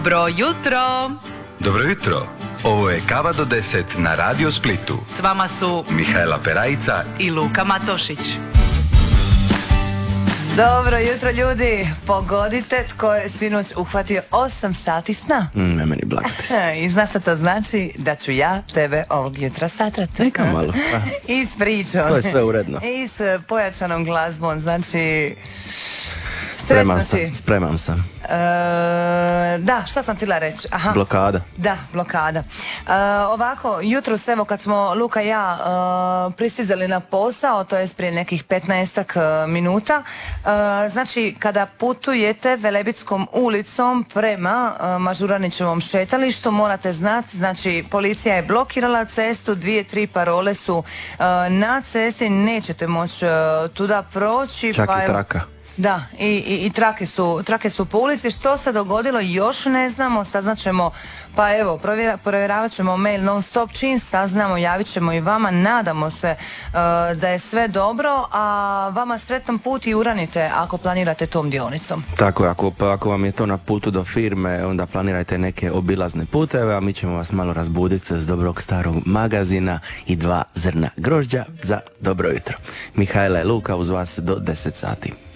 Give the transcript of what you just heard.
Dobro jutro! Dobro jutro, ovo je Kava do 10 na Radio Splitu. S vama su Mihajla Perajica i Luka Matošić. Dobro jutro ljudi, pogodite tko je sinoć uhvatio 8 sati sna. Ne meni blagati se. I znaš što to znači? Da ću ja tebe ovog jutra satrati. Neka malo. I s pričom. To je sve uredno. I s pojačanom glazbom, znači... Spreman sam. Da, šta sam htjela reći? Aha. Blokada. Da, blokada. Ovako, jutros evo kad smo Luka i ja pristizali na posao, to je prije nekih 15 minuta, znači kada putujete Velebitskom ulicom prema Mažuranićevom šetalištu, morate znati, znači policija je blokirala cestu, 2-3 parole su na cesti, nećete moći tuda proći. Čak i traka. Da, i trake su po ulici. Što se dogodilo još ne znamo, saznaćemo, pa evo, provjeravat ćemo mail non stop, čim saznamo, javit ćemo i vama, nadamo se da je sve dobro, a vama sretan put i uranite ako planirate tom dionicom. Tako je, ako vam je to na putu do firme, onda planirajte neke obilazne puteve, a mi ćemo vas malo razbuditi s dobrog starog magazina i 2 zrna grožđa za dobro jutro. Mihajla i Luka uz vas do 10 sati.